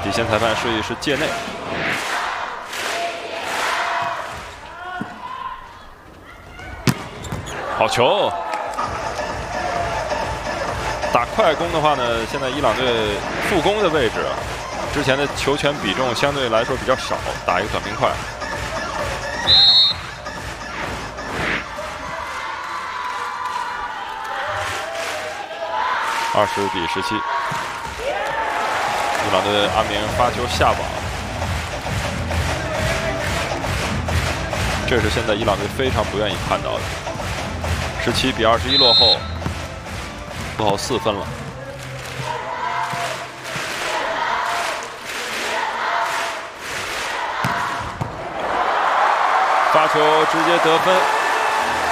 底线裁判示意是界内。好球！打快攻的话呢，现在伊朗队副攻的位置啊，之前的球权比重相对来说比较少，打一个短平快。20比17，伊朗队阿明发球下网，这是现在伊朗队非常不愿意看到的。17比21落后，落后4分了。发球直接得分。